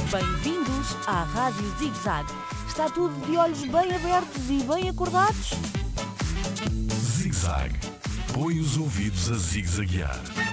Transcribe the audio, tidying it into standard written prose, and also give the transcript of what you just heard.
Bem-vindos à Rádio Zig-Zag. Está tudo de olhos bem abertos e bem acordados? Zig-Zag. Põe os ouvidos a zig-zaguear.